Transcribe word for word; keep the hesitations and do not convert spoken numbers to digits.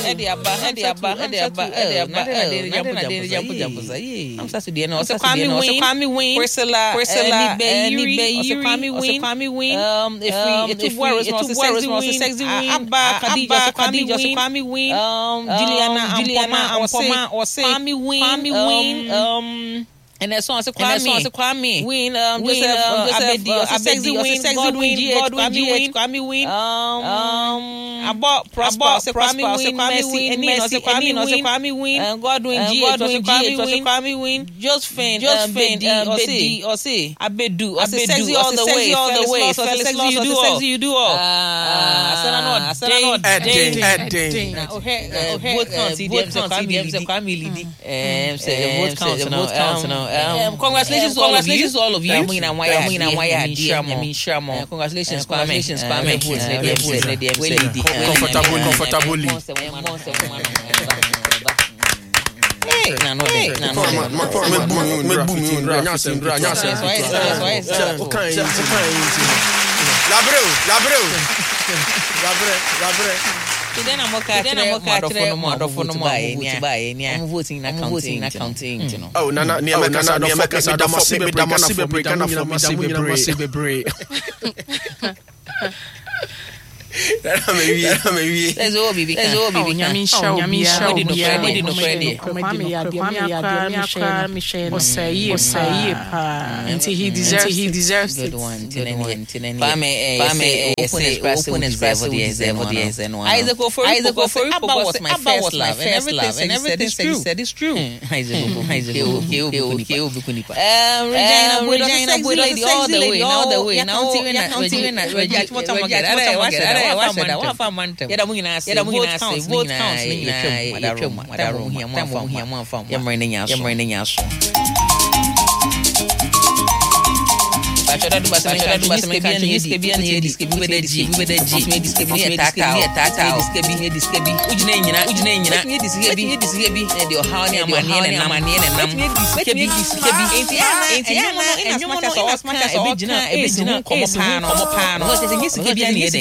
Edi aba, edi aba, edi aba, edi aba. Edi jampo jampo zaye. I'm Saturday no. Also Kwame Win, Kwame Win, Priscilla, Priscilla, Ni Be, also Kwame Win, Kwame Win. Um, if we, if we, if we sexy, sexy Win, Abba, Khadija, Khadija, Kwame Win. Um, Juliana, Juliana, Ampoma, Ose, Kwame Win, Kwame Win. Um. And that song, Kwame, Kwame, Win, um, Win, um, Joseph, Abedi, Sexy Win, Godwin, Godwin, G, Kwame Win, um, um, about Prosper, Kwame Win, Mercy, and Mercy, Kwame Win, Godwin, G, Kwame Win, Josephine, Josephine, Bedi, Ose, Abedu, Ose, Sexy all the way, all the way, Sexy you do all, you do all. Ah, I said I'm not, Edding, Edding. Both counts, both counts, Kwame Lidi. Um, say both counts, both counts, no. Um, congratulations, um, congratulations to all of you. I mean, I'm why I mean, I'm why I mean, Sharmo. Congratulations, congratulations, Kwame. Comfortable, comfortable. Hey, no, no, hey, no, no. My poor me boom, me boom, me boom. Nyasem, bra, nyasem. Okay. Labreu, labreu, labre, labre. Then I'm okay. Then I'm okay. Then I'm okay. For no more vote buy. I'm voting in accounting. Accounting. You know. Oh, na na. Niya kasa, niya kasa. Da masibe, da masibe break. Da masibe break. That maybe, that maybe. Let's go, baby. Let's go, baby. Nyami show, nyami show. We didn't know Friday. Kwame ya, Kwame ya, Kwame Michelle. Osayi, Osayi pa. Until he deserves, he deserves it. Good one. Kwame, Kwame, open espresso, deserve what he is. Isaac Ofori, Isaac Ofori was my first love, and everything, and everything he said is true. Isaac, Isaac, okay, okay, okay, okay. Um, Regina, Regina, lady, all the way, all the way. Now, Regina, Regina, what I'm getting. What said that? What for month? Yeah, we na say vote counts, vote counts. Yeah, madam, madam, here, one farm, here, one farm. Yeah, running yash, yeah, running yash. Bachelor do basa meka do basa meka ni diskebi ani diskebi we de G we de G me diskebi ni tata ni tata diskebi ni diskebi ujina nyina ujina nyina ni diskebi ni diskebi e de oha ni amane na amane na nam diskebi diskebi enti enti na enyo no ina smaka so smaka so ebe jina ebe jina komo pa no komo pa no so se ni diskebi ani e